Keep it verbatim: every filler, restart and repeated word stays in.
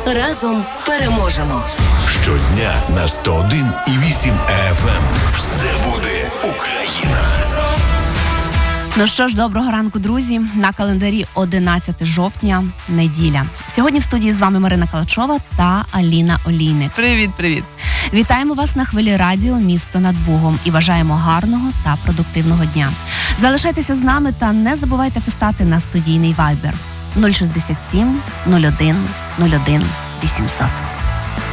Разом переможемо. Щодня на сто один і вісім еф ем. Все буде Україна. Ну що ж, доброго ранку, друзі. На календарі одинадцяте жовтня, неділя. Сьогодні в студії з вами Марина Калачова та Аліна Олійник. Привіт, привіт. Вітаємо вас на хвилі радіо «Місто над Бугом» і бажаємо гарного та продуктивного дня. Залишайтеся з нами та не забувайте писати на студійний вайбер нуль шістдесят сім нуль один нуль один вісімсот.